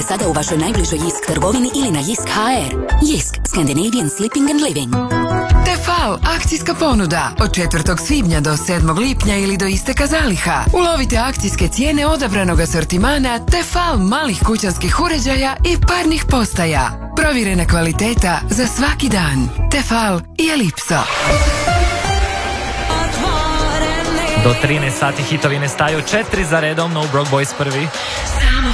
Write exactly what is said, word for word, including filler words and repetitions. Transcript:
Sada u vašoj najbližoj Jisk trgovini ili na Jisk punkt ha er. Jisk, Scandinavian Sleeping and Living. Tefal, akcijska ponuda. Od četvrtog svibnja do sedmog lipnja ili do isteka zaliha. Ulovite akcijske cijene odabranog asortimana Tefal malih kućanskih uređaja i parnih postaja. Provjerena kvaliteta za svaki dan. Tefal i Elipso. Do trinaest sati hitovi ne staju, četiri za redom, No Broke Boys prvi.